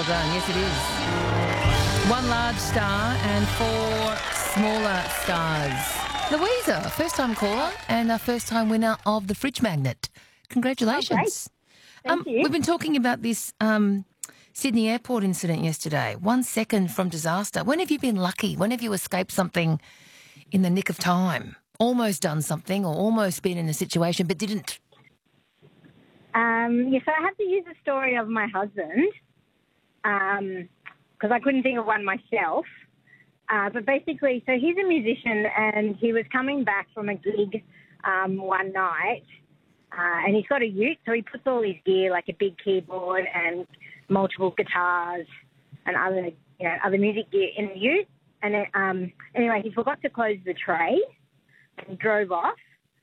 Well done. Yes, it is. One large star and four smaller stars. Louisa, first-time caller and a first-time winner of the fridge magnet. Congratulations. Thank you. We've been talking about this Sydney airport incident yesterday. 1 second from disaster. When have you been lucky? When have you escaped something in the nick of time? Almost done something or almost been in a situation but didn't? So I have to use the story of my husband because I couldn't think of one myself. But basically, so he's a musician and he was coming back from a gig one night and he's got a ute, so he puts all his gear, like a big keyboard and multiple guitars and other music gear in the ute. And then, anyway, he forgot to close the tray and drove off.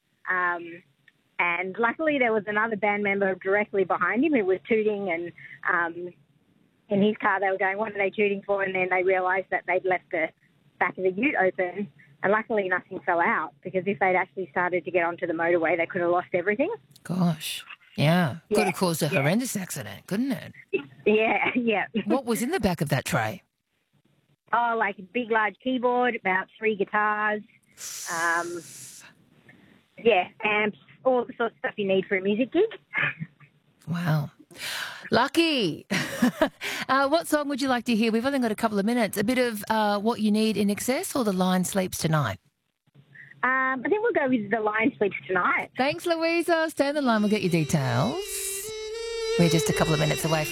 And luckily there was another band member directly behind him who was tooting, and in his car they were going, what are they tooting for? And then they realised that they'd left the back of the ute open, and luckily nothing fell out, because if they'd actually started to get onto the motorway they could have lost everything. Gosh, yeah. Could have caused a horrendous accident, couldn't it? Yeah. What was in the back of that tray? Oh, like a big, large keyboard, about 3 guitars, amps, all the sort of stuff you need for a music gig. Wow. Lucky. What song would you like to hear? We've only got a couple of minutes. A bit of What You Need in Excess or The Lion Sleeps Tonight? I think we'll go with The Lion Sleeps Tonight. Thanks, Louisa. Stay on the line. We'll get your details. We're just a couple of minutes away from